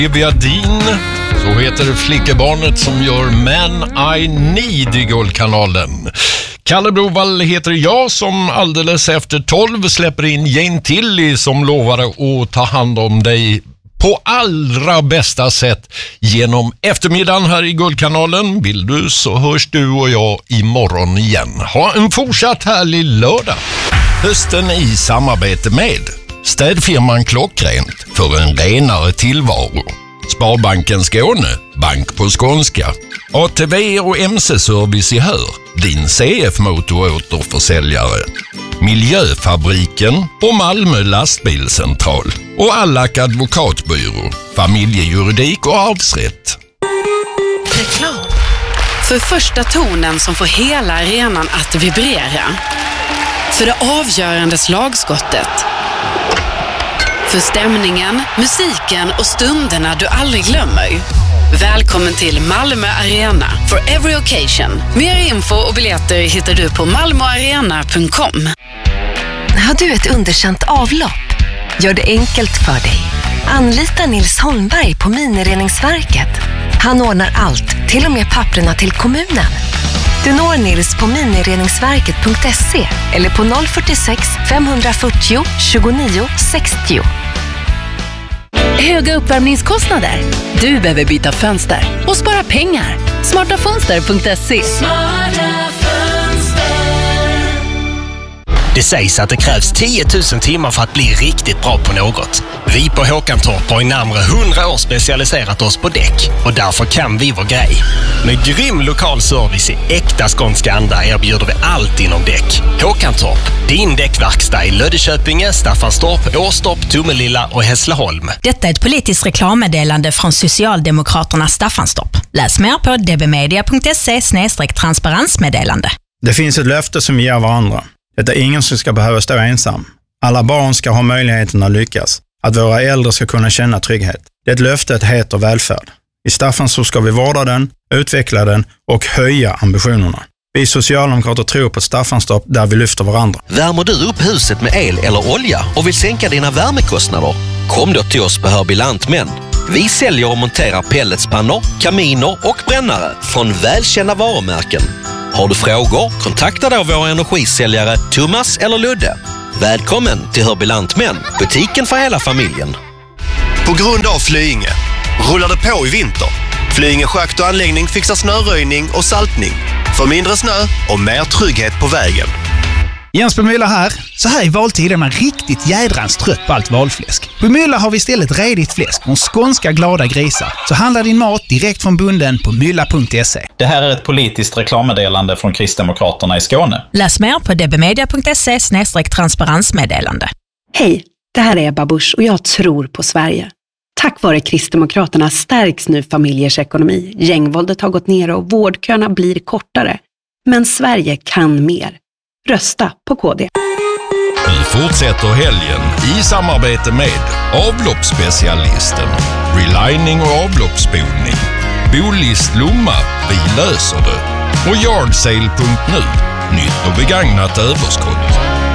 Eviadin, så heter flickebarnet som gör Man I Need i Guldkanalen. Kalle Brovall heter jag som alldeles efter 12 släpper in Jane Tilly som lovade att ta hand om dig på allra bästa sätt genom eftermiddagen här i Guldkanalen. Vill du så hörs du och jag imorgon igen. Ha en fortsatt härlig lördag. Hösten i samarbete med städfirman Klockrent för en renare tillvaro. Sparbanken Skåne, bank på skånska. ATV och MC-service i Hör, din CF-motoråterförsäljare. Miljöfabriken och Malmö lastbilscentral. Och Allak advokatbyrå, familjejuridik och arvsrätt. Reklam. För första tonen som får hela arenan att vibrera. För det avgörande slagskottet. För stämningen, musiken och stunderna du aldrig glömmer. Välkommen till Malmö Arena for every occasion. Mer info och biljetter hittar du på malmoarena.com. Har du ett underkänt avlopp? Gör det enkelt för dig. Anlita Nils Holmberg på Minireningsverket. Han ordnar allt, till och med papperna till kommunen. Du når Nils på minireningsverket.se eller på 046 540 29 60. Höga uppvärmningskostnader? Du behöver byta fönster och spara pengar. Smartafönster.se. Det sägs att det krävs 10 000 timmar för att bli riktigt bra på något. Vi på Håkantorp har i närmare 100 år specialiserat oss på däck och därför kan vi vår grej. Med grym lokal service i äkta skånska anda erbjuder vi allt inom däck. Håkantorp, din däckverkstad i Löddeköpinge, Staffanstorp, Åstorp, Tomelilla och Hässleholm. Detta är ett politiskt reklammeddelande från Socialdemokraterna Staffanstorp. Läs mer på dbmedia.se/transparensmeddelande. Det finns ett löfte som vi ger varandra. Det är ingen som ska behöva stå ensam. Alla barn ska ha möjligheten att lyckas. Att våra äldre ska kunna känna trygghet. Det löftet heter välfärd. I Staffanstorp ska vi vårda den, utveckla den och höja ambitionerna. Vi socialdemokrater tror på Staffanstorp där vi lyfter varandra. Värmer du upp huset med el eller olja och vill sänka dina värmekostnader? Kom då till oss på Hörby Lantmän. Vi säljer och monterar pelletspannor, kaminer och brännare från välkända varumärken. Har du frågor, kontakta då våra energisäljare Thomas eller Ludde. Välkommen till Hörby Lantmän, butiken för hela familjen. På grund av Flyinge rullar det på i vinter. Flyinge schakt och anläggning fixar snöröjning och saltning. För mindre snö och mer trygghet på vägen. Jens Bemylla här. Så här i valtiden är man riktigt jädrans trött på allt valfläsk. På Mylla har vi istället redigt fläsk från skånska glada grisar. Så handla din mat direkt från bunden på mylla.se. Det här är ett politiskt reklammeddelande från Kristdemokraterna i Skåne. Läs mer på dbmedia.se/transparensmeddelande. Hej, det här är Ebba Busch och jag tror på Sverige. Tack vare Kristdemokraterna stärks nu familjers ekonomi. Gängvåldet har gått ner och vårdköerna blir kortare. Men Sverige kan mer. Rösta på KD. Vi fortsätter helgen i samarbete med avloppsspecialisten, relining och avloppsspolning, Bolist Lomma, vi löser det och Yardsale.nu, nytt och begagnat överskott.